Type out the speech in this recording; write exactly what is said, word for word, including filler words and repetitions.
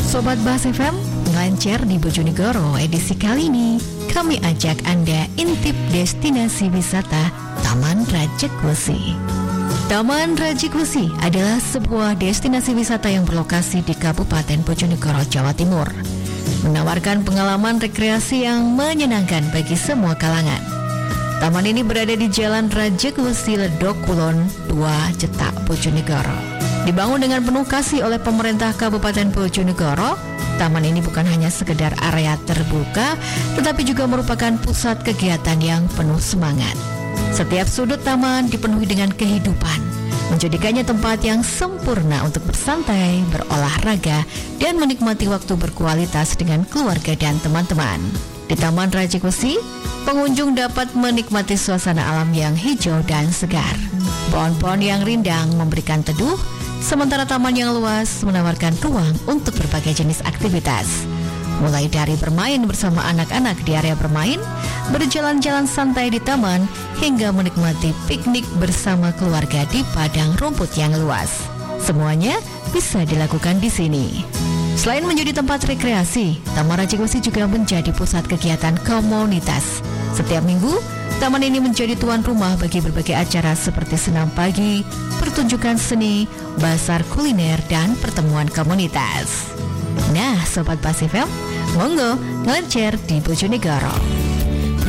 Sobat Bas F M, Ngelancer di Bojonegoro edisi kali ini kami ajak Anda intip destinasi wisata Taman Rajek Wesi. Taman Rajek Wesi adalah sebuah destinasi wisata yang berlokasi di Kabupaten Bojonegoro, Jawa Timur, menawarkan pengalaman rekreasi yang menyenangkan bagi semua kalangan. Taman ini berada di Jalan Rajek Wesi Ledok Kulon dua, Cetak, Bojonegoro. Dibangun dengan penuh kasih oleh pemerintah Kabupaten Bojonegoro, taman ini bukan hanya sekedar area terbuka, tetapi juga merupakan pusat kegiatan yang penuh semangat. Setiap sudut taman dipenuhi dengan kehidupan, menjadikannya tempat yang sempurna untuk bersantai, berolahraga, dan menikmati waktu berkualitas dengan keluarga dan teman-teman. Di Taman Rajek Wesi, pengunjung dapat menikmati suasana alam yang hijau dan segar. Pohon-pohon yang rindang memberikan teduh, sementara taman yang luas menawarkan ruang untuk berbagai jenis aktivitas. Mulai dari bermain bersama anak-anak di area bermain, berjalan-jalan santai di taman, hingga menikmati piknik bersama keluarga di padang rumput yang luas. Semuanya bisa dilakukan di sini. Selain menjadi tempat rekreasi, Taman Rajek Wesi juga menjadi pusat kegiatan komunitas. Setiap minggu, taman ini menjadi tuan rumah bagi berbagai acara seperti senam pagi, pertunjukan seni, bazar kuliner, dan pertemuan komunitas. Nah, Sobat Bas F M, monggo ngelancer di Bojonegoro.